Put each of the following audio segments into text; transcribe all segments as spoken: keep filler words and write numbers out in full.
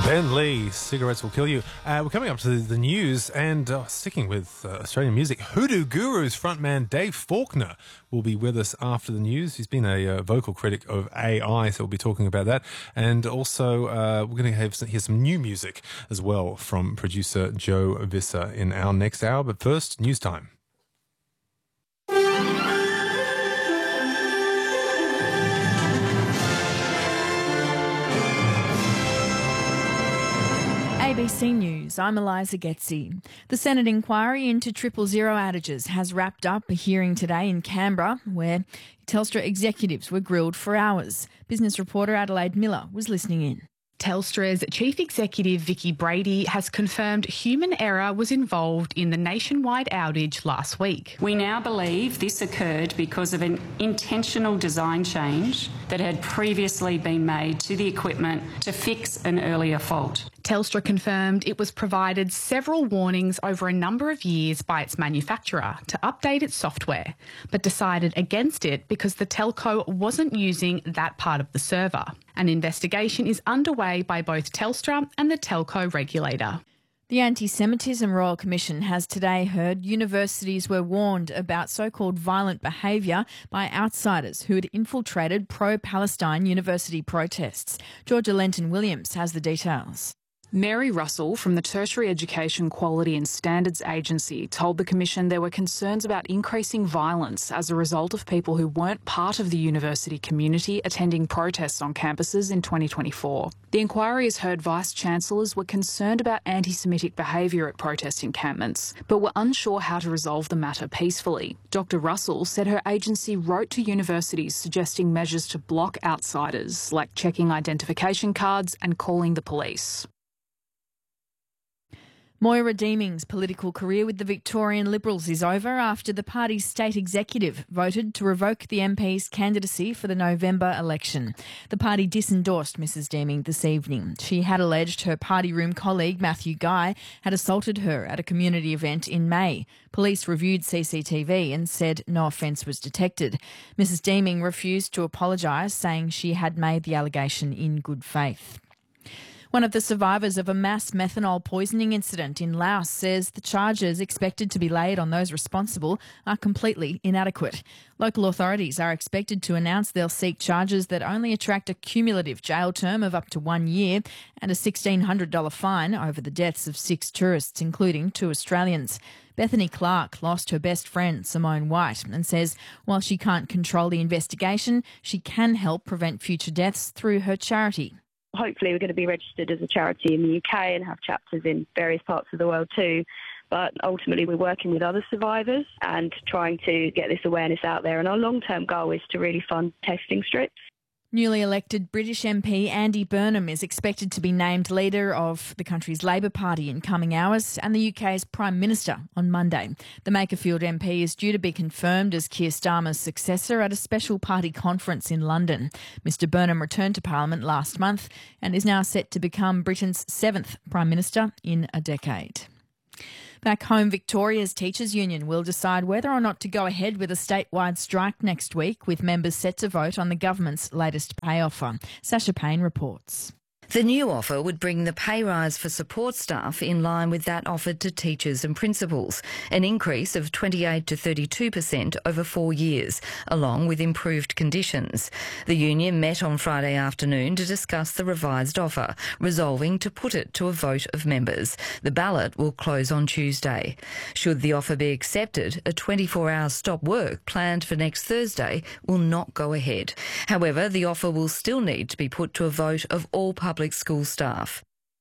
Ben Lee, Cigarettes Will Kill You. Uh, we're coming up to the news and uh, sticking with uh, Australian music. Hoodoo Gurus frontman Dave Faulkner will be with us after the news. He's been a uh, vocal critic of A I, so we'll be talking about that. And also, uh, we're going to have some, hear some new music as well from producer Joe Visser in our next hour. But first, news time. A B C News, I'm Eliza Getzi. The Senate inquiry into triple zero outages has wrapped up a hearing today in Canberra where Telstra executives were grilled for hours. Business reporter Adelaide Miller was listening in. Telstra's Chief Executive Vicki Brady has confirmed human error was involved in the nationwide outage last week. We now believe this occurred because of an intentional design change that had previously been made to the equipment to fix an earlier fault. Telstra confirmed it was provided several warnings over a number of years by its manufacturer to update its software, but decided against it because the telco wasn't using that part of the server. An investigation is underway by both Telstra and the telco regulator. The Anti-Semitism Royal Commission has today heard universities were warned about so-called violent behaviour by outsiders who had infiltrated pro-Palestine university protests. Georgia Lenton-Williams has the details. Mary Russell from the Tertiary Education Quality and Standards Agency told the Commission there were concerns about increasing violence as a result of people who weren't part of the university community attending protests on campuses in twenty twenty-four. The inquiry has heard Vice-Chancellors were concerned about anti-Semitic behaviour at protest encampments, but were unsure how to resolve the matter peacefully. Doctor Russell said her agency wrote to universities suggesting measures to block outsiders, like checking identification cards and calling the police. Moira Deeming's political career with the Victorian Liberals is over after the party's state executive voted to revoke the M P's candidacy for the November election. The party disendorsed Missus Deeming this evening. She had alleged her party room colleague Matthew Guy had assaulted her at a community event in May. Police reviewed C C T V and said no offence was detected. Missus Deeming refused to apologise, saying she had made the allegation in good faith. One of the survivors of a mass methanol poisoning incident in Laos says the charges expected to be laid on those responsible are completely inadequate. Local authorities are expected to announce they'll seek charges that only attract a cumulative jail term of up to one year and a sixteen hundred dollars fine over the deaths of six tourists, including two Australians. Bethany Clark lost her best friend, Simone White, and says while she can't control the investigation, she can help prevent future deaths through her charity. Hopefully we're going to be registered as a charity in the U K and have chapters in various parts of the world too. But ultimately we're working with other survivors and trying to get this awareness out there. And our long-term goal is to really fund testing strips. Newly elected British M P Andy Burnham is expected to be named leader of the country's Labor Party in coming hours and the U K's Prime Minister on Monday. The Makerfield M P is due to be confirmed as Keir Starmer's successor at a special party conference in London. Mister Burnham returned to Parliament last month and is now set to become Britain's seventh Prime Minister in a decade. Back home, Victoria's Teachers Union will decide whether or not to go ahead with a statewide strike next week, with members set to vote on the government's latest pay offer. Sasha Payne reports. The new offer would bring the pay rise for support staff in line with that offered to teachers and principals, an increase of twenty-eight to thirty-two percent over four years, along with improved conditions. The union met on Friday afternoon to discuss the revised offer, resolving to put it to a vote of members. The ballot will close on Tuesday. Should the offer be accepted, a twenty-four hour stop work planned for next Thursday will not go ahead. However, the offer will still need to be put to a vote of all public Public school staff.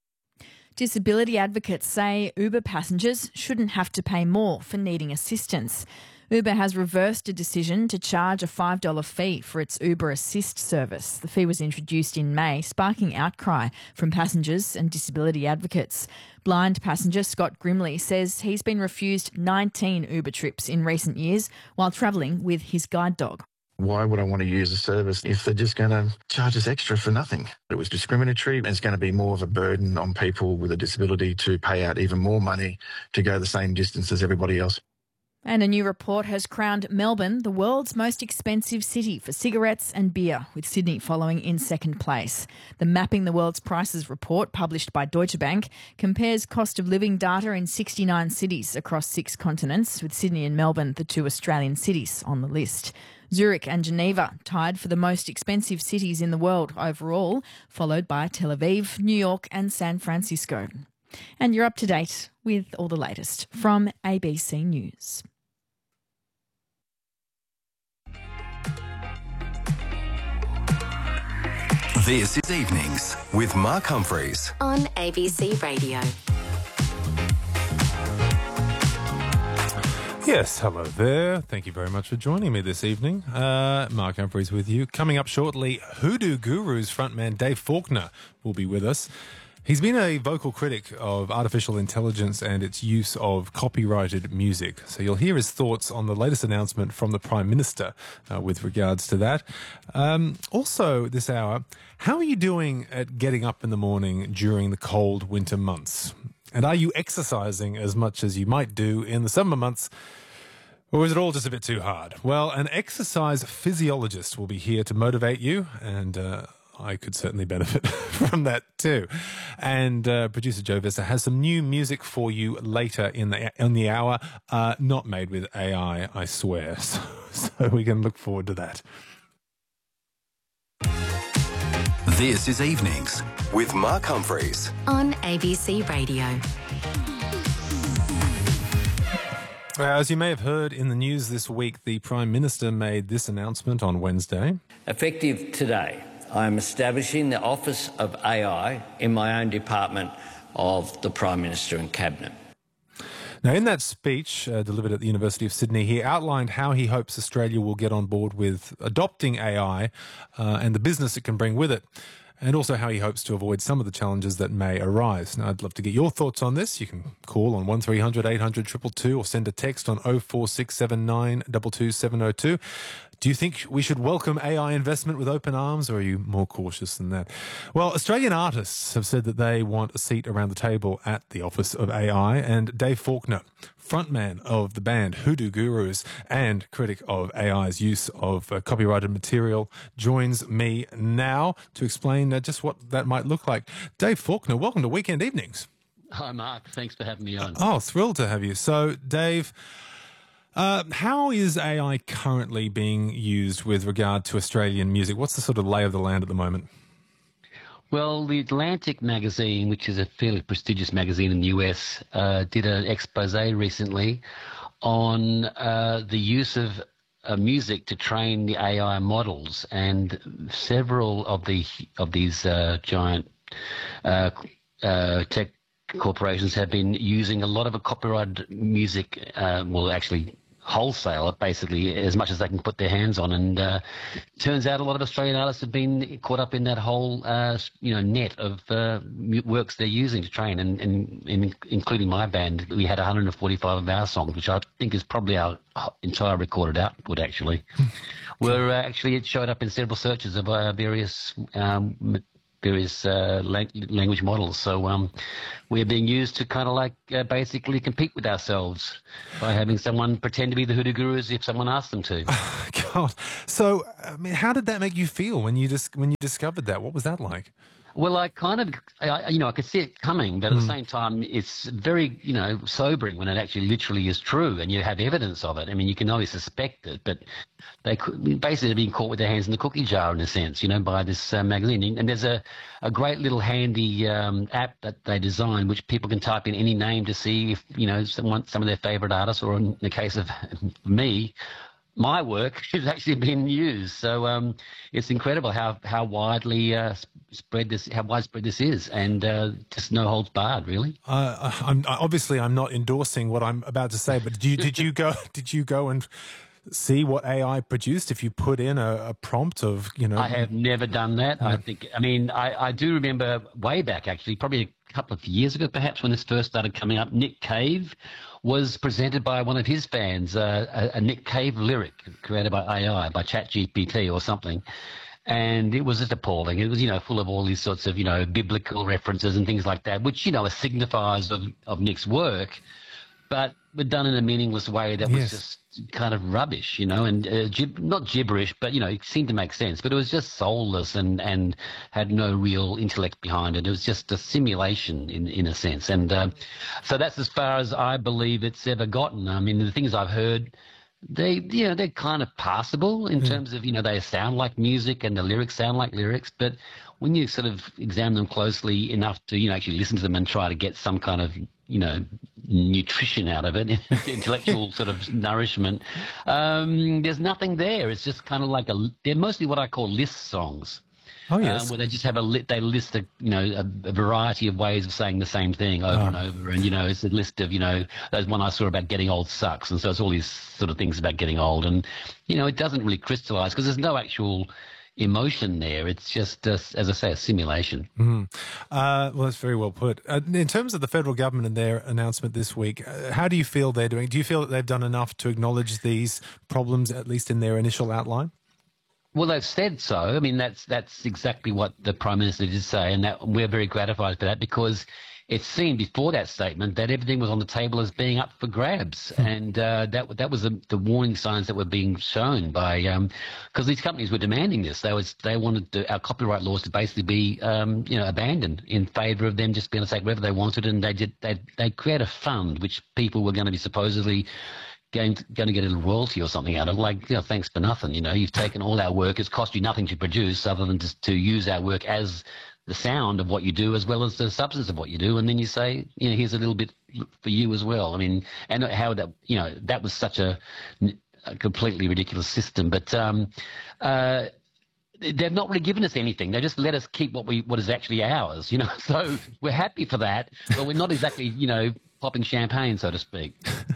Disability advocates say Uber passengers shouldn't have to pay more for needing assistance. Uber has reversed a decision to charge a five dollars fee for its Uber Assist service. The fee was introduced in May, sparking outcry from passengers and disability advocates. Blind passenger Scott Grimley says he's been refused nineteen Uber trips in recent years while travelling with his guide dog. Why would I want to use a service if they're just going to charge us extra for nothing? It was discriminatory and it's going to be more of a burden on people with a disability to pay out even more money to go the same distance as everybody else. And a new report has crowned Melbourne the world's most expensive city for cigarettes and beer, with Sydney following in second place. The Mapping the World's Prices report, published by Deutsche Bank, compares cost of living data in sixty-nine cities across six continents, with Sydney and Melbourne the two Australian cities on the list. Zurich and Geneva tied for the most expensive cities in the world overall, followed by Tel Aviv, New York and San Francisco. And you're up to date with all the latest from A B C News. This is Evenings with Mark Humphreys on A B C Radio. Yes, hello there. Thank you very much for joining me this evening. Uh, Mark Humphreys with you. Coming up shortly, Hoodoo Gurus frontman Dave Faulkner will be with us. He's been a vocal critic of artificial intelligence and its use of copyrighted music. So you'll hear his thoughts on the latest announcement from the Prime Minister uh, with regards to that. Um, also this hour, how are you doing at getting up in the morning during the cold winter months? And are you exercising as much as you might do in the summer months? Or is it all just a bit too hard? Well, an exercise physiologist will be here to motivate you, and uh, I could certainly benefit from that too. And uh, producer Joe Vista has some new music for you later in the in the hour, uh, not made with A I, I swear. So, so we can look forward to that. This is Evenings with Mark Humphreys on A B C Radio. As you may have heard in the news this week, the Prime Minister made this announcement on Wednesday. Effective today, I am establishing the Office of A I in my own department of the Prime Minister and Cabinet. Now, in that speech uh, delivered at the University of Sydney, he outlined how he hopes Australia will get on board with adopting A I uh, and the business it can bring with it, and also how he hopes to avoid some of the challenges that may arise. Now, I'd love to get your thoughts on this. You can call on one three hundred eight hundred two two two or send a text on oh four six seven nine two two seven oh two. Do you think we should welcome A I investment with open arms, or are you more cautious than that? Well, Australian artists have said that they want a seat around the table at the Office of A I, and Dave Faulkner, frontman of the band Hoodoo Gurus and critic of A I's use of uh, copyrighted material, joins me now to explain uh, just what that might look like. Dave Faulkner, welcome to Weekend Evenings. Hi, Mark. Thanks for having me on. Oh, thrilled to have you. So, Dave, Uh, how is A I currently being used with regard to Australian music? What's the sort of lay of the land at the moment? Well, the Atlantic magazine, which is a fairly prestigious magazine in the U S, uh, did an expose recently on uh, the use of uh, music to train the A I models, and several of the of these uh, giant uh, uh, tech corporations have been using a lot of a copyrighted music, uh, well, actually wholesale, basically, as much as they can put their hands on. And uh, turns out a lot of Australian artists have been caught up in that whole, uh, you know, net of uh, works they're using to train, and, and, and including my band. We had one hundred forty-five of our songs, which I think is probably our entire recorded output, actually. Where uh, actually it showed up in several searches of uh, various um, various uh, language models. So um, we're being used to kind of like uh, basically compete with ourselves by having someone pretend to be the Hoodoo Gurus if someone asks them to. God. So, I mean, how did that make you feel when you just when you discovered that? What was that like? Well, I kind of, I, you know, I could see it coming, but at mm. the same time, it's very, you know, sobering when it actually literally is true and you have evidence of it. I mean, you can only suspect it, but they could basically being caught with their hands in the cookie jar, in a sense, you know, by this uh, magazine. And there's a, a great little handy um, app that they designed, which people can type in any name to see if, you know, someone, some of their favorite artists, or in the case of me, my work is actually being used. So um, it's incredible how how widely uh, spread this, how widespread this is, and uh, just no holds barred, really. Uh, I'm obviously I'm not endorsing what I'm about to say, but did you did you go did you go and see what A I produced if you put in a, a prompt of, you know? I have never done that. No. I think. I mean, I, I do remember way back, actually, probably a couple of years ago, perhaps, when this first started coming up. Nick Cave was presented by one of his fans, uh, a, a Nick Cave lyric created by A I, by ChatGPT or something. And it was just appalling. It was, you know, full of all these sorts of, you know, biblical references and things like that, which, you know, are signifiers of, of Nick's work. But they, basically, being caught with their hands in the cookie jar, in a sense, you know, by this uh, magazine. And there's a, a great little handy um, app that they designed, which, you know, someone, some of their favorite artists, or in the case of me, my work is actually being used. So um, it's incredible how, how widely uh, spread this, how widespread this is, and uh, just no holds barred, really. Uh, I'm, obviously, I'm not endorsing what I'm about to say, but did you did you go did you go and see what A I produced if you put in a, a prompt of, you know? I have never done that. I think. I mean, I, I do remember way back, actually, probably a couple of years ago, perhaps, when this first started coming up. Nick Cave was presented by one of his fans, uh, a, a Nick Cave lyric created by A I, by ChatGPT or something. And it was just appalling. It was, you know, full of all these sorts of, you know, biblical references and things like that, which, you know, are but were done in a meaningless way that was Yes. just kind of rubbish, you know, and uh, gib- not gibberish, but, you know, it seemed to make sense. But it was just soulless and, and had no real intellect behind it. It was just a simulation in, in a sense. And uh, so that's as far as I believe it's ever gotten. I mean, the things I've heard, they, you know, they're kind of passable in terms of, you know, they sound like music and the lyrics sound like lyrics. But when you sort of examine them closely enough to, you know, actually listen to them and try to get some kind of, you know, nutrition out of it, intellectual sort of nourishment, um, there's nothing there. It's just kind of like a, they're mostly what I call list songs. Oh, yes. Uh, where they just have a lit, they list a, you know, a, a variety of ways of saying the same thing over Oh. and over. And, you know, it's a list of, you know, there's one I saw about getting old sucks. And so it's all these sort of things about getting old. And, you know, it doesn't really crystallize because there's no actual emotion there. It's just, uh, as I say, a simulation. Mm. Uh, well, that's very well put. Uh, in terms of the federal government and their announcement this week, uh, how do you feel they're doing? Do you feel that they've done enough to acknowledge these problems, at least in their initial outline? Well, they've said so. I mean, that's that's exactly what the Prime Minister did say, and that we're very gratified for that because it seemed before that statement that everything was on the table as being up for grabs, and uh, that that was the, the warning signs that were being shown by because um, these companies were demanding this. They was they wanted to, our copyright laws to basically be um, you know abandoned in favour of them just being able to take whatever they wanted, and they did they they create a fund which people were going to be supposedly Going to, going to get a little royalty or something out of it, like, you know, thanks for nothing. You know, you've taken all our work. It's cost you nothing to produce other than just to use our work as the sound of what you do as well as the substance of what you do. And then you say, you know, here's a little bit for you as well. I mean, and how that, you know, that was such a, a completely ridiculous system. But um, uh, they've not really given us anything. They just let us keep what we what is actually ours, you know. So we're happy for that, but we're not exactly, you know, popping champagne, so to speak.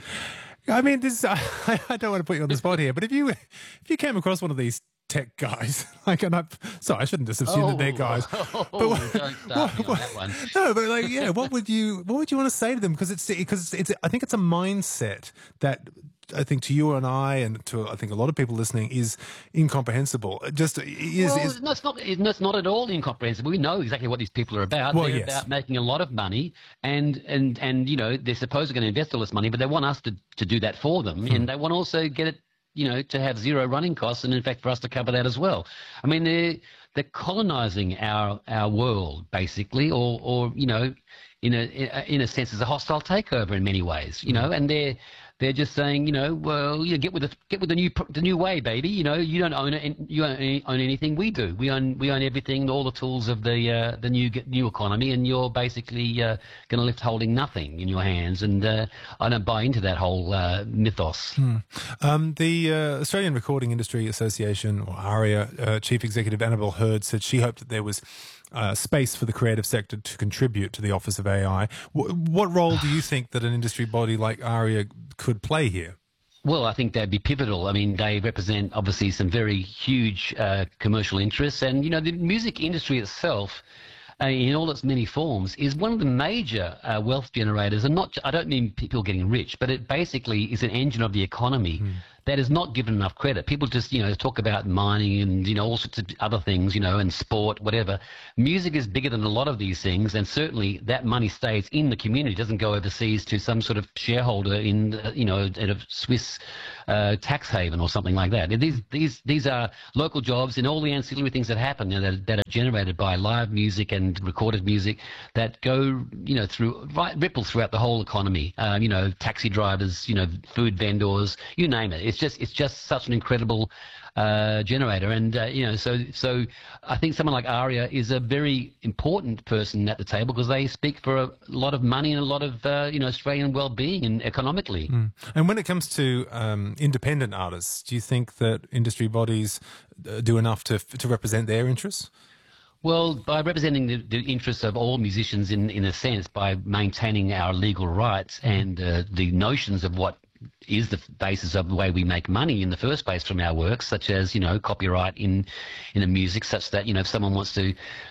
I mean, this. I, I don't want to put you on the spot here, but if you if you came across one of these tech guys, like, and I, sorry, I shouldn't just assume oh, that they're guys. Oh, but what, don't start me on that one. No, but like, yeah, what would you what would you want to say to them? Because it's because it's, it's I think it's a mindset that I think to you and I and to I think a lot of people listening is incomprehensible. Just is, well, is no, it's not. It's not at all incomprehensible. We know exactly what these people are about. Well, they're yes. about making a lot of money, and and and you know they're supposed to going to invest all this money, but they want us to to do that for them, Hmm. and they want to also get it, you know, to have zero running costs, and in fact for us to cover that as well. I mean, they're they're colonizing our our world basically, or or you know, in a in a sense, as a hostile takeover in many ways, you know, and they're. They're just saying, you know, well, you know, get with the get with the new the new way, baby. You know, you don't own it, and you don't own anything. We do. We own we own everything, all the tools of the uh, the new new economy, and you're basically uh, going to lift holding nothing in your hands. And uh, I don't buy into that whole uh, mythos. Hmm. Um, the uh, Australian Recording Industry Association, or ARIA, uh, Chief Executive Annabelle Hurd said she hoped that there was Uh, space for the creative sector to contribute to the Office of A I. W- what role do you think that an industry body like ARIA could play here? Well, I think they'd be pivotal. I mean, they represent obviously some very huge uh, commercial interests, and you know, the music industry itself, uh, in all its many forms, is one of the major uh, wealth generators. And not, I don't mean people getting rich, but it basically is an engine of the economy. Mm. That is not given enough credit. People just, you know, talk about mining and, you know, all sorts of other things, you know, and sport, whatever. Music is bigger than a lot of these things, and certainly that money stays in the community. It doesn't go overseas to some sort of shareholder in, uh, you know, at a Swiss uh, tax haven or something like that. These these these are local jobs and all the ancillary things that happen, you know, that, that are generated by live music and recorded music that go, you know, through right, ripple throughout the whole economy. Uh, you know, taxi drivers, you know, food vendors, you name it. It's just it's just such an incredible uh, generator, and uh, you know, so so I think someone like ARIA is a very important person at the table because they speak for a lot of money and a lot of uh, you know Australian well-being and economically. Mm. And when it comes to um, independent artists, do you think that industry bodies uh, do enough to to represent their interests? Well, by representing the, the interests of all musicians in in a sense, by maintaining our legal rights and uh, the notions of what is the basis of the way we make money in the first place from our works, such as, you know, copyright in in the music, such that, you know, if someone wants to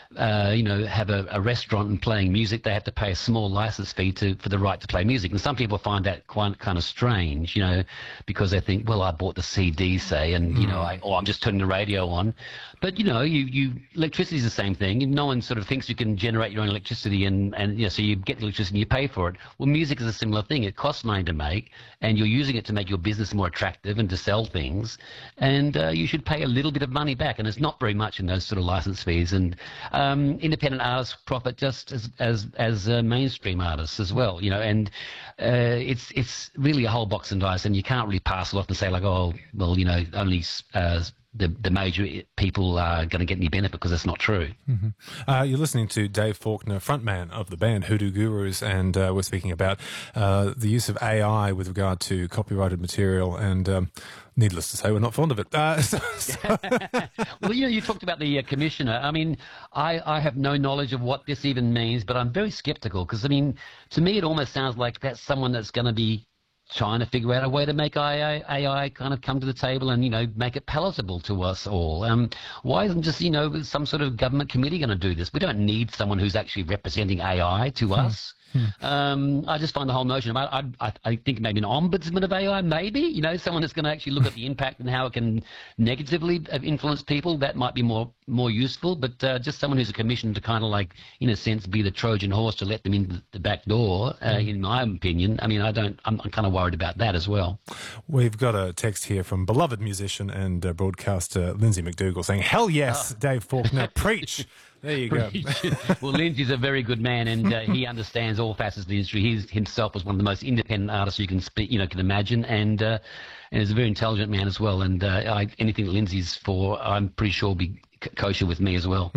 uh, you know, have a, a restaurant and playing music, they have to pay a small license fee to for the right to play music. And some people find that quite kind of strange, you know, because they think, well, I bought the C D, say, and you know, I, or I'm just turning the radio on. But you know, you, you electricity is the same thing. No one sort of thinks you can generate your own electricity, and and you know, so you get the electricity and you pay for it. Well, music is a similar thing. It costs money to make, and you're using it to make your business more attractive and to sell things, and uh, you should pay a little bit of money back, and it's not very much in those sort of license fees. And um, independent artists profit just as as as uh, mainstream artists as well, you know. And uh, it's it's really a whole box and dice, and you can't really pass it off and say like, oh, well, you know, only uh, the the major people are going to get any benefit, because that's not true. Mm-hmm. Uh, you're listening to Dave Faulkner, frontman of the band Hoodoo Gurus, and uh, we're speaking about uh, the use of A I with regard to copyrighted material, and um, needless to say, we're not fond of it. Uh, so, so well, you know, you talked about the uh, commissioner. I mean, I, I have no knowledge of what this even means, but I'm very sceptical, because, I mean, to me it almost sounds like that's someone that's going to be trying to figure out a way to make A I kind of come to the table and, you know, make it palatable to us all. Um, why isn't just, you know, some sort of government committee going to do this? We don't need someone who's actually representing A I to us. Hmm. Um, I just find the whole notion about, I, I, I think maybe an ombudsman of A I, maybe, you know, someone that's going to actually look at the impact and how it can negatively influence people. That might be more more useful, but uh, just someone who's a commission to kind of like, in a sense, be the Trojan horse to let them in the back door, uh, hmm. in my opinion. I mean, I don't, I'm, I'm kind of worried about that as well. We've got a text here from beloved musician and uh, broadcaster Lindsay McDougall saying, hell yes, oh. Dave Faulkner, preach. There you go. Well, Lindsay's a very good man, and uh, he understands all facets of the industry. He himself was one of the most independent artists you can speak, you know, can imagine, and uh, and is a very intelligent man as well. And uh, I, anything that Lindsay's for, I'm pretty sure will be kosher with me as well.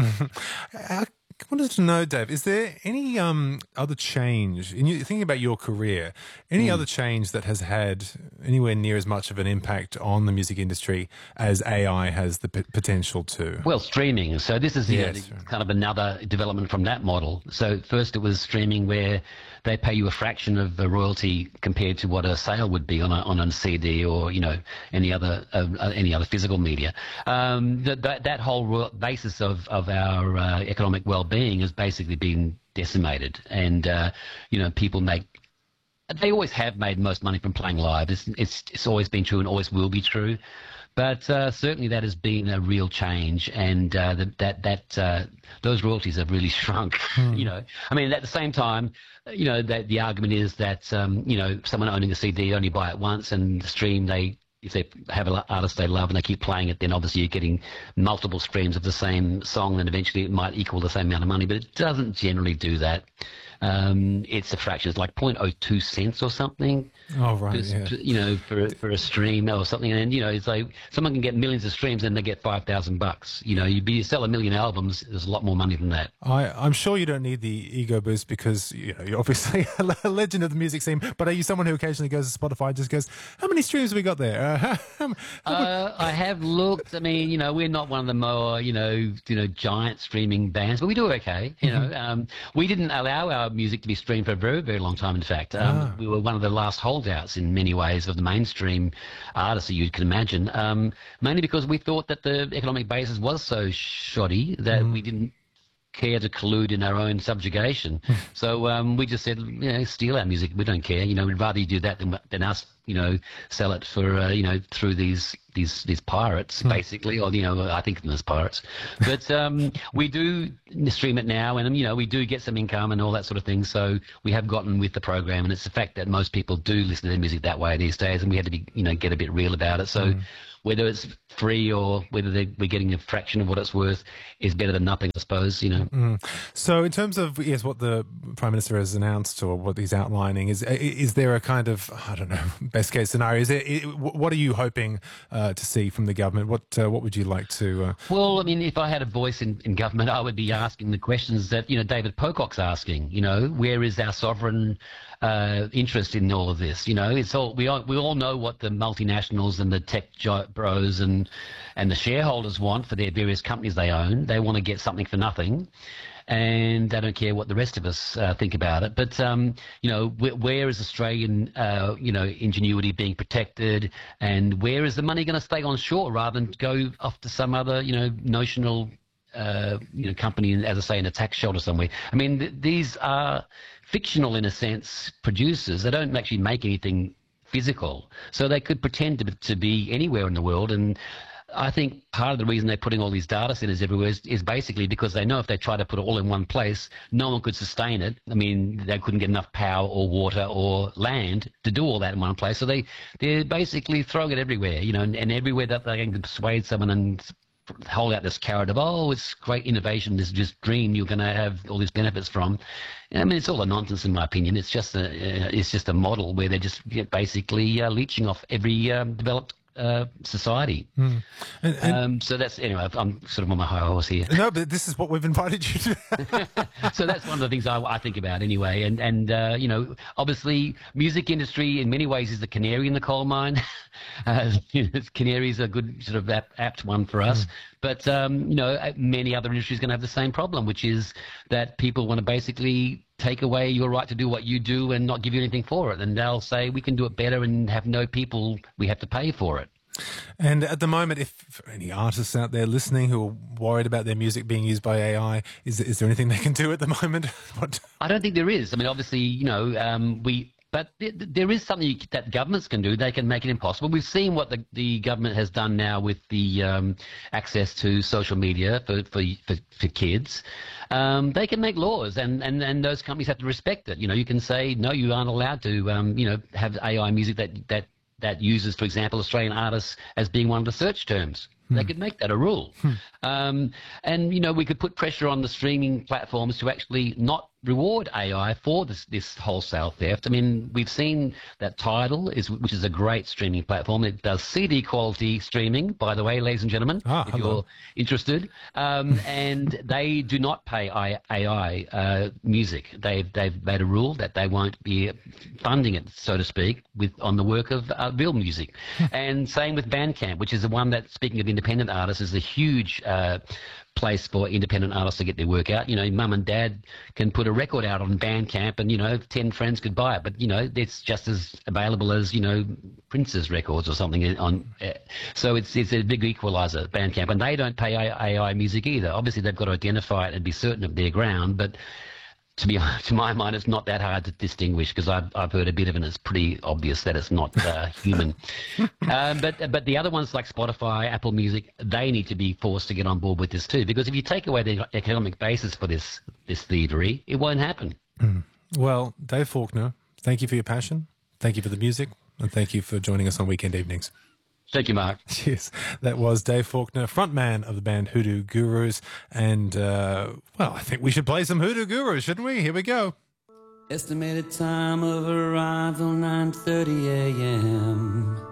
I wanted to know, Dave, is there any um, other change, in you, thinking about your career, any mm. other change that has had anywhere near as much of an impact on the music industry as A I has the p- potential to? Well, streaming. So this is yes. uh, kind of another development from that model. So first it was streaming where they pay you a fraction of the royalty compared to what a sale would be on a, on a C D or, you know, any other uh, any other physical media. Um, that, that, that whole ro- basis of, of our uh, economic well-being has basically been decimated. And, uh, you know, people make they always have made most money from playing live. It's, it's, it's always been true and always will be true. But uh, certainly that has been a real change, and uh, the, that that uh, those royalties have really shrunk. Hmm. You know, I mean, at the same time, you know, that the argument is that um, you know, someone owning a C D only buy it once, and the stream they. If they have an artist they love and they keep playing it, then obviously you're getting multiple streams of the same song, and eventually it might equal the same amount of money. But it doesn't generally do that. Um, it's a fraction. It's like zero point zero two cents or something. Oh, right, for, yeah. You know, for, for a stream or something. And, you know, it's like someone can get millions of streams and they get five thousand bucks. You know, you, you sell a million albums, there's a lot more money than that. I, I'm sure you don't need the ego boost because, you know, you're obviously a legend of the music scene, but are you someone who occasionally goes to Spotify and just goes, how many streams have we got there? Uh, how, how uh, I have looked. I mean, you know, we're not one of the more, you know, you know, giant streaming bands, but we do okay. You know, mm-hmm. um, we didn't allow our music to be streamed for a very, very long time, in fact. Um, ah. We were one of the last holdouts in many ways of the mainstream artists that you can imagine, um, mainly because we thought that the economic basis was so shoddy that mm. we didn't care to collude in our own subjugation. So um, we just said, you know, steal our music. We don't care. You know, we'd rather you do that than, than us, you know, sell it for, uh, you know, through these these these pirates, basically, or, you know, I think of them as pirates. But um, we do stream it now, and, you know, we do get some income and all that sort of thing. So we have gotten with the program, and it's the fact that most people do listen to their music that way these days, and we had to be, you know, get a bit real about it. So mm. whether it's free or whether we're getting a fraction of what it's worth is better than nothing, I suppose, you know. Mm. So in terms of, yes, what the Prime Minister has announced or what he's outlining, is is there a kind of, I don't know, best case scenario? Is it, what are you hoping uh, to see from the government? What uh, what would you like to... Uh... Well, I mean, if I had a voice in, in government, I would be asking the questions that, you know, David Pocock's asking, you know, where is our sovereign uh, interest in all of this? You know, it's all we all, we all know what the multinationals and the tech bros and and the shareholders want for their various companies they own. They want to get something for nothing, and they don't care what the rest of us uh, think about it. But um, you know, wh- where is Australian uh, you know, ingenuity being protected, and where is the money going to stay on shore rather than go off to some other, you know, notional uh, you know, company, as I say, in a tax shelter somewhere. I mean, th- these are fictional, in a sense, producers. They don't actually make anything physical, so they could pretend to, to be anywhere in the world. And I think part of the reason they're putting all these data centers everywhere is, is basically because they know if they try to put it all in one place, no one could sustain it. I mean, they couldn't get enough power or water or land to do all that in one place. So they, they're basically throwing it everywhere, you know, and, and everywhere that they can persuade someone and hold out this carrot of, oh, it's great innovation, this just dream you're going to have all these benefits from. I mean, it's all a nonsense in my opinion. It's just a, uh, it's just a model where they're just you know, basically uh, leeching off every um, developed Uh, society. Mm. And, and um, so that's, anyway, I'm sort of on my high horse here. No, but this is what we've invited you to. So that's one of the things I, I think about anyway. And, and uh, you know, obviously music industry in many ways is the canary in the coal mine. uh, you know, canaries are a good sort of apt, apt one for us. Mm. But, um, you know, many other industries are going to have the same problem, which is that people want to basically take away your right to do what you do and not give you anything for it. And they'll say, we can do it better and have no people, we have to pay for it. And at the moment, if for any artists out there listening who are worried about their music being used by A I, is, is there anything they can do at the moment? What? I don't think there is. I mean, obviously, you know, um, we... But there is something that governments can do. They can make it impossible. We've seen what the, the government has done now with the um, access to social media for, for, for, for kids. Um, they can make laws, and, and, and those companies have to respect it. You know, you can say, no, you aren't allowed to, um, you know, have A I music that, that, that uses, for example, Australian artists as being one of the search terms. Hmm. They could make that a rule. Hmm. Um, and, you know, we could put pressure on the streaming platforms to actually not reward A I for this, this wholesale theft. I mean, we've seen that Tidal, is, which is a great streaming platform. It does C D quality streaming, by the way, ladies and gentlemen, ah, if hello. you're interested. Um, and they do not pay A I uh, music. They've, they've made a rule that they won't be funding it, so to speak, with on the work of uh, real music. And same with Bandcamp, which is the one that, speaking of independent artists, is a huge uh, place for independent artists to get their work out. You know, mum and dad can put a record out on Bandcamp and, you know, ten friends could buy it. But, you know, it's just as available as, you know, Prince's records or something on. Uh, so it's it's a big equalizer, Bandcamp. And they don't pay A I music either. Obviously, they've got to identify it and be certain of their ground. But to be to my mind, it's not that hard to distinguish because I've, I've heard a bit of it and it's pretty obvious that it's not uh, human. um, but but the other ones like Spotify, Apple Music, they need to be forced to get on board with this too, because if you take away the economic basis for this, this thievery, it won't happen. Mm. Well, Dave Faulkner, thank you for your passion. Thank you for the music. And thank you for joining us on Weekend Evenings. Thank you, Mark. Yes, that was Dave Faulkner, frontman of the band Hoodoo Gurus. And, uh, well, I think we should play some Hoodoo Gurus, shouldn't we? Here we go. Estimated time of arrival, nine thirty a.m.